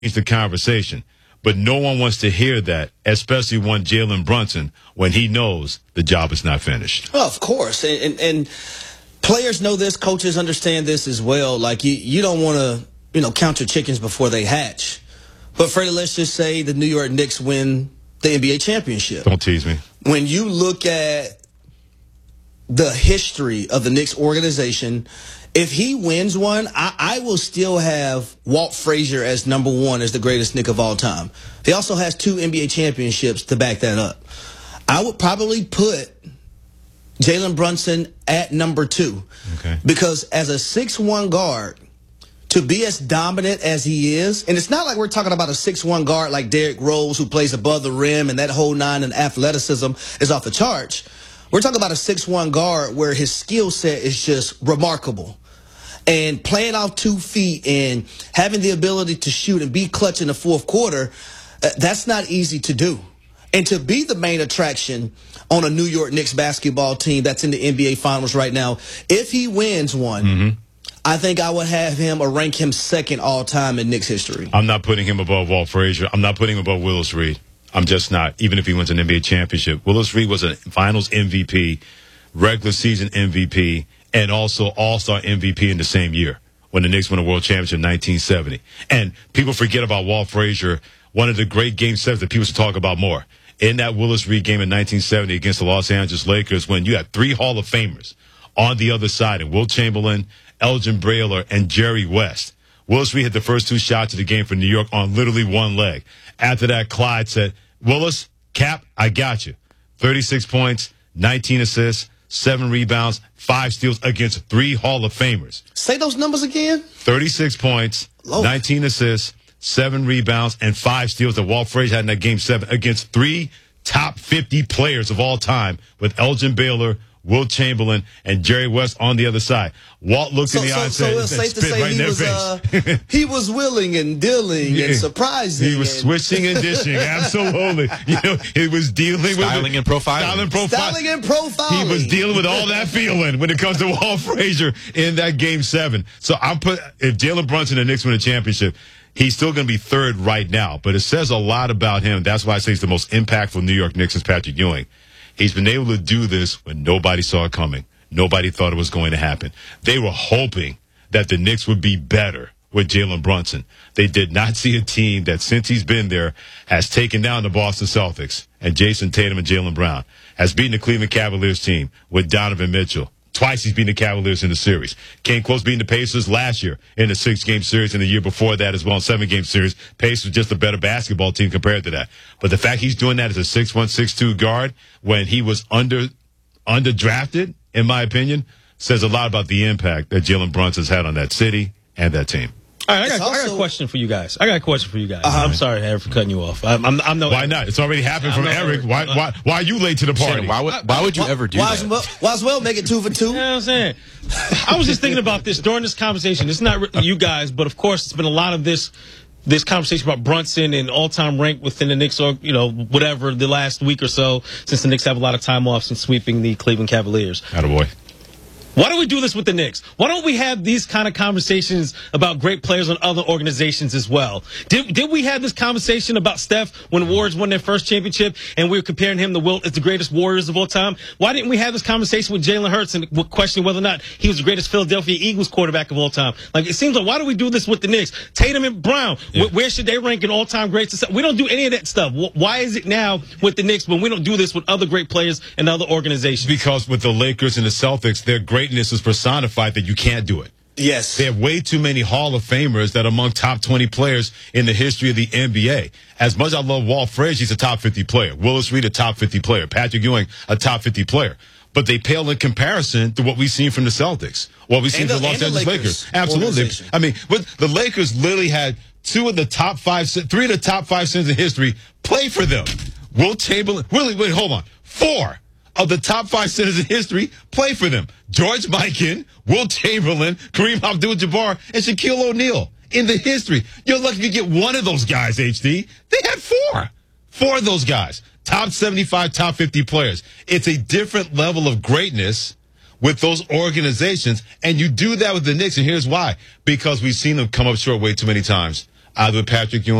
the conversation. But no one wants to hear that, especially one Jalen Brunson, when he knows the job is not finished. Well, of course. And players know this. Coaches understand this as well. Like, you don't want to, count your chickens before they hatch. But, Freddie, let's just say the New York Knicks win the NBA championship. Don't tease me. When you look at the history of the Knicks organization, if he wins one, I will still have Walt Frazier as number one, as the greatest Knick of all time. He also has 2 NBA championships to back that up. I would probably put Jalen Brunson at number 2. Okay. Because as a 6'1 guard, to be as dominant as he is, and it's not like we're talking about a 6'1 guard like Derrick Rose who plays above the rim and that whole 9 and athleticism is off the charts. We're talking about a 6'1 guard where his skill set is just remarkable. And playing off 2 feet and having the ability to shoot and be clutch in the fourth quarter, that's not easy to do. And to be the main attraction on a New York Knicks basketball team that's in the NBA Finals right now, if he wins one, I think I would have him or rank him second all time in Knicks history. I'm not putting him above Walt Frazier. I'm not putting him above Willis Reed. I'm just not, even if he wins an NBA championship. Willis Reed was a Finals MVP, regular season MVP, and also All-Star MVP in the same year when the Knicks won a world championship in 1970. And people forget about Walt Frazier, one of the great Game 7s that people should talk about more. In that Willis Reed game in 1970 against the Los Angeles Lakers, when you had 3 Hall of Famers on the other side, and Wilt Chamberlain, Elgin Baylor, and Jerry West. Willis Reed hit the first 2 shots of the game for New York on literally one leg. After that, Clyde said, Willis, Cap, I got you. 36 points, 19 assists, 7 rebounds, 5 steals against 3 Hall of Famers. Say those numbers again. 36 points, 19 assists, 7 rebounds, and 5 steals that Walt Frazier had in that Game 7 against 3 top 50 players of all time with Elgin Baylor, Wilt Chamberlain, and Jerry West on the other side. Walt looked in the eye and said, so it's safe to say he was willing and dealing and surprising. He was switching and dishing, absolutely. He was dealing with styling and profiling. Styling and profiling. He was dealing with all that feeling when it comes to Walt Frazier in that Game 7. So if Jalen Brunson and the Knicks win a championship, he's still going to be third right now. But it says a lot about him. That's why I say he's the most impactful New York Knicks since Patrick Ewing. He's been able to do this when nobody saw it coming. Nobody thought it was going to happen. They were hoping that the Knicks would be better with Jalen Brunson. They did not see a team that, since he's been there, has taken down the Boston Celtics and Jason Tatum and Jaylen Brown, has beaten the Cleveland Cavaliers team with Donovan Mitchell. Twice he's beaten the Cavaliers in the series. Came close beating the Pacers last year in the 6-game series, and the year before that as well in 7-game series. Pacers just a better basketball team compared to that. But the fact he's doing that as a 6'1", 6'2" guard when he was underdrafted, in my opinion, says a lot about the impact that Jalen Brunson's had on that city and that team. All right, I got a question for you guys. I'm sorry, Eric, for cutting you off. I'm no. Why not? It's already happened from Eric. Why are you late to the party? Shannon, why would you ever do that? Might as well make it 2 for 2. You know what I'm saying? I was just thinking about this during this conversation. It's not really you guys, but of course, it's been a lot of this conversation about Brunson and all-time rank within the Knicks, or whatever, the last week or so, since the Knicks have a lot of time off since sweeping the Cleveland Cavaliers. Attaboy. Why don't we do this with the Knicks? Why don't we have these kind of conversations about great players on other organizations as well? Did we have this conversation about Steph when the Warriors won their first championship and we were comparing him to Wilt as the greatest Warriors of all time? Why didn't we have this conversation with Jalen Hurts and questioning whether or not he was the greatest Philadelphia Eagles quarterback of all time? Like, it seems like, why do we do this with the Knicks? Tatum and Brown, where should they rank in all-time greats? We don't do any of that stuff. Why is it now with the Knicks when we don't do this with other great players and other organizations? Because with the Lakers and the Celtics, they're greatness is personified that you can't do it. Yes. They have way too many Hall of Famers that are among top 20 players in the history of the NBA. As much as I love Walt Frazier, he's a top 50 player. Willis Reed, a top 50 player. Patrick Ewing, a top 50 player. But they pale in comparison to what we've seen from the Celtics, what we've seen from the Los Angeles Lakers. Absolutely. I mean, the Lakers literally had three of the top five centers in history play for them. Wilt Chamberlain, wait, hold on. 4 of the top 5 centers in history play for them. George Mikan, Wilt Chamberlain, Kareem Abdul-Jabbar, and Shaquille O'Neal. In the history, you're lucky if you get one of those guys, HD. They had 4. 4 of those guys. Top 75, top 50 players. It's a different level of greatness with those organizations, and you do that with the Knicks, and here's why. Because we've seen them come up short way too many times either with Patrick Ewing